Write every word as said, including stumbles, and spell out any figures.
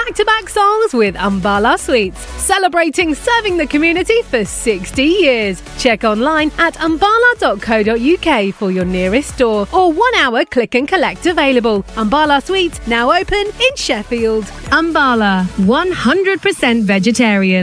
back-to-back songs with Umbala Sweets, celebrating serving the community for sixty years. Check online at umbala dot co dot uk for your nearest store or one-hour click and collect available. Umbala Sweets now open in Sheffield. Umbala, one hundred percent vegetarian.